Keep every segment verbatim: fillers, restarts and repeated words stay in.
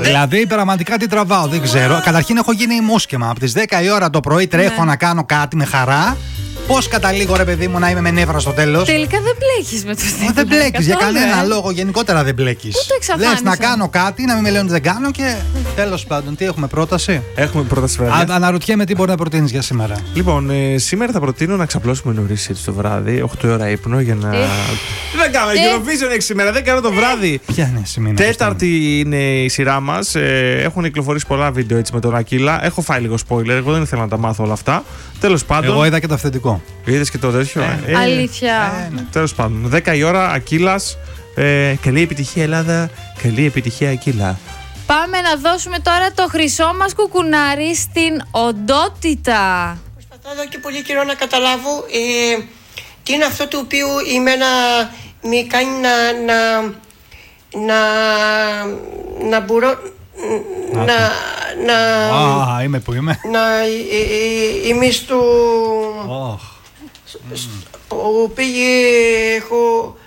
Δηλαδή, πραγματικά τι τραβάω, δεν ξέρω. Καταρχήν έχω γίνει μουσκεμα. Από τις δέκα η ώρα το πρωί τρέχω ναι. να κάνω κάτι με χαρά. Πώς καταλήγω, ρε παιδί μου, να είμαι με νεύρα στο τέλος. Τελικά δεν μπλέκεις με τους τίτλους. Δεν μπλέκεις για κανένα ε. λόγο. Γενικότερα δεν μπλέκεις. Πού το εξαφάνισα. Λες να κάνω κάτι, να μην με λένε ότι δεν κάνω και τέλος πάντων. Τι έχουμε, πρόταση. Έχουμε πρόταση βράδυ. Αναρωτιέμαι τι μπορεί να προτείνεις για σήμερα. Λοιπόν, ε, σήμερα θα προτείνω να ξαπλώσουμε νωρίς έτσι το βράδυ, οκτώ η ώρα ύπνο για να. Ε. Δεν κάνω, Ε. Eurovision έχει σήμερα, δεν κάνω το βράδυ. Ποια είναι σήμερα. Τέταρτη είναι η σειρά μας. Ε, έχουν κυκλοφορήσει πολλά βίντεο έτσι με τον Ακύλα. Έχω φάει λίγο spoiler, εγώ δεν ήθελα να τα μάθω όλα αυτά. Τέλος πάντων. Εγώ είδα και το αυθεντικό. Είδες και το τέτοιο. Ε, ε, Αλήθεια. Ε, ναι. Τέλος πάντων. δέκα η ώρα, Ακύλας. Ε, καλή επιτυχία, Ελλάδα. Καλή επιτυχία, Ακύλα. Πάμε να δώσουμε τώρα το χρυσό μας κουκουνάρι στην οντότητα. Προσπαθώ εδώ και πολύ καιρό να καταλάβω ε, τι είναι αυτό το οποίο εμένα με κάνει να να να, να μπορώ να να Α, είμαι που είμαι. να ε, ε, είμαι στο Oh. που πήγε έχω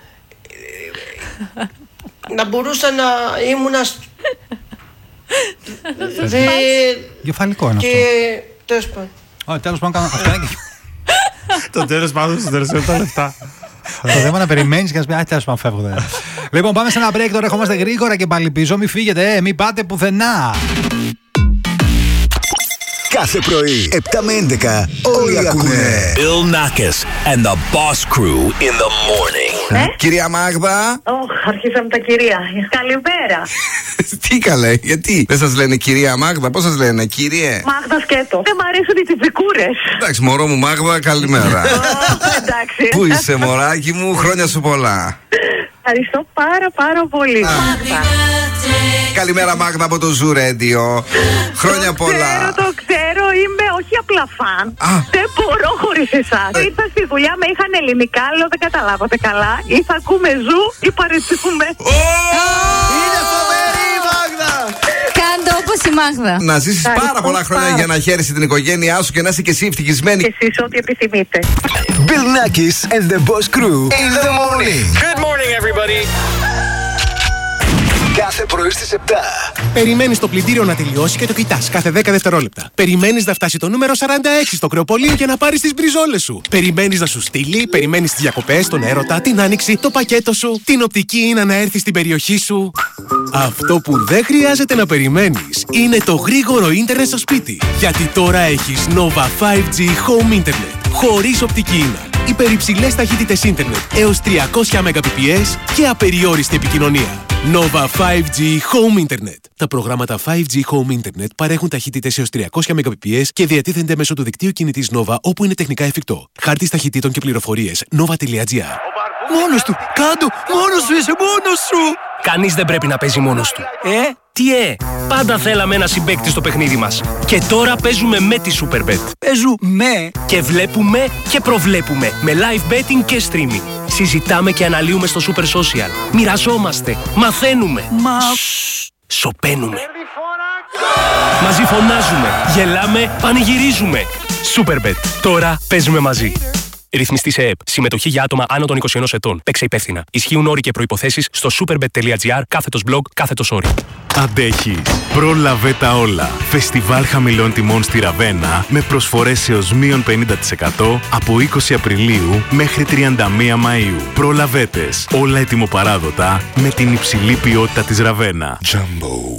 να μπορούσα να ήμουν δε Κεφαλικό είναι και αυτό. τέλος πάντων. Όχι, τέλος πάντων κάνω αυτό. Το τέλος πάντων στο τελευταίο τα λεφτά. Το θέμα να περιμένεις και να σου πει α, τέλος πάντων φεύγω. Λοιπόν, πάμε σε ένα break τώρα. Ερχόμαστε γρήγορα και πάλι πίσω. Μην φύγετε, ε, μην πάτε πουθενά. Κάθε πρωί, επτά με έντεκα, όλοι ακούνε. Bill Nackis and the Boss Crew in the morning. Ε? Κυρία Μάγδα. Ωχ, αρχίσαμε τα κυρία. Καλημέρα. Τι καλέ, γιατί δεν σας λένε κυρία Μάγδα, πώς σας λένε, κύριε. Μάγδα σκέτο. Δεν μ' αρέσουν οι τυπικούρες. Εντάξει, μωρό μου Μάγδα, καλημέρα. Εντάξει. Πού είσαι, μωράκι μου, χρόνια σου πολλά. Ευχαριστώ πάρα πάρα πολύ. Καλημέρα Μάγδα από το Zoo Radio. Χρόνια πολλά. Ξέρω, το ξέρω, είμαι όχι απλά φαν. Α. Δεν μπορώ χωρίς εσάς. Ε. Ήρθα στη δουλειά, με είχαν ελληνικά, λέω δεν καταλάβατε καλά. Ή θα ακούμε Ζου ή παρετούμε. Είναι φοβερή η Μάγδα. Κάντε όπως η Μάγδα. Να ζήσεις πάρα Ευχαριστώ πολλά χρόνια πάρα. για να χαίρεσαι την οικογένειά σου και να είσαι και εσύ ευτυχισμένη. Και εσείς ό,τι επιθυμείτε. Bill Nackis and the Boss Crew in the morning. Good morning, everybody. Κάθε πρωί στις επτά. Περιμένεις το πλυντήριο να τελειώσει και το κοιτάς κάθε δέκα δευτερόλεπτα. Περιμένεις να φτάσει το νούμερο σαράντα έξι στο κρεοπολείο για να πάρεις τις μπριζόλες σου. Περιμένεις να σου στείλει, περιμένεις τις διακοπές, τον έρωτα, την άνοιξη, το πακέτο σου, την οπτική είναι να έρθει στην περιοχή σου. Αυτό που δεν χρειάζεται να περιμένεις είναι το γρήγορο ίντερνετ στο σπίτι. Γιατί τώρα έχεις Nova φάιβ τζι Home Internet. Χωρίς οπτική ίνα. Υπερυψηλές ταχύτητες ίντερνετ έως τριακόσια Mbps και απεριόριστη επικοινωνία. Nova φάιβ τζι Home Internet. Τα προγράμματα φάιβ τζι Home Internet παρέχουν ταχύτητες έως τριακόσια Mbps και διατίθενται μέσω του δικτύου κινητής Nova όπου είναι τεχνικά εφικτό. Χάρτης ταχυτήτων και πληροφορίες nova τελεία gr. Μόνος του! Κάντο! Μόνος σου είσαι! Μόνος σου! Κανείς δεν πρέπει να παίζει μόνος του. Ε? Τι ε! Πάντα θέλαμε ένα συμπαίκτη στο παιχνίδι μας. Και τώρα παίζουμε με τη Superbet. Παίζουμε! Και βλέπουμε και προβλέπουμε με live betting και streaming. Συζητάμε και αναλύουμε στο Super Social. Μοιραζόμαστε. Μαθαίνουμε. Μα... Σωπαίνουμε. Μαζί φωνάζουμε. Γελάμε. Πανηγυρίζουμε. Superbet. Τώρα παίζουμε μαζί. Ρυθμιστή σε ΕΕΠ. Συμμετοχή για άτομα άνω των είκοσι ενός ετών. Παίξε υπεύθυνα. Ισχύουν όροι και προϋποθέσεις στο superbet τελεία gr κάθετος blog κάθετος όροι. Αντέχεις. Πρόλαβε τα όλα. Φεστιβάλ χαμηλών τιμών στη Ραβένα με προσφορές έως μείον πενήντα τοις εκατό από είκοσι Απριλίου μέχρι τριάντα μία Μαΐου. Προλαβέτες. Όλα ετοιμοπαράδοτα με την υψηλή ποιότητα της Ραβένα. Jumbo.